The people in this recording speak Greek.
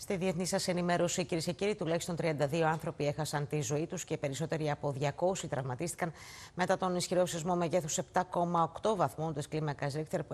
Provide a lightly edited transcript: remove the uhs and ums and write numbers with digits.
Στη διεθνή σας ενημέρωση, κυρίες και κύριοι, τουλάχιστον 32 άνθρωποι έχασαν τη ζωή τους και περισσότεροι από 200 τραυματίστηκαν μετά τον ισχυρό σεισμό μεγέθους 7,8 βαθμών της κλίμακας Ρίχτερ